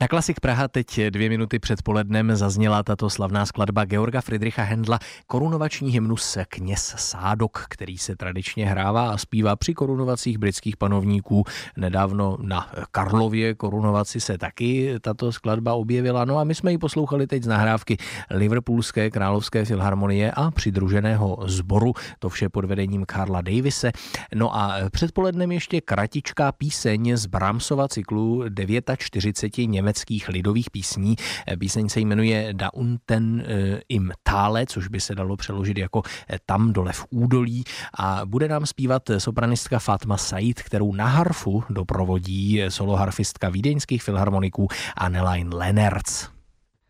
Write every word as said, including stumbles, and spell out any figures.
Na Klasik Praha teď dvě minuty před polednem zazněla tato slavná skladba Georga Friedricha Händla, korunovační hymnus Kněz Sádok, který se tradičně hrává a zpívá při korunovacích britských panovníků. Nedávno na Karlově korunovaci se taky tato skladba objevila, no a my jsme ji poslouchali teď z nahrávky Liverpoolské královské filharmonie a přidruženého sboru, to vše pod vedením Karla Davise. No a předpolednem ještě kratičká píseň z Brahmsova cyklu čtyřicet devět německých lidových písní. Píseň se jmenuje Da unten im Tale, což by se dalo přeložit jako tam dole v údolí, a bude nám zpívat sopranistka Fatma Said, kterou na harfu doprovodí soloharfistka vídeňských filharmoniků Annelein Lennertz.